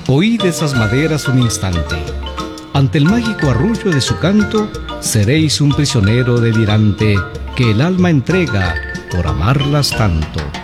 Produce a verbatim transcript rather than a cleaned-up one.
Oíd esas maderas un instante. Ante el mágico arrullo de su canto, seréis un prisionero delirante que el alma entrega por amarlas tanto.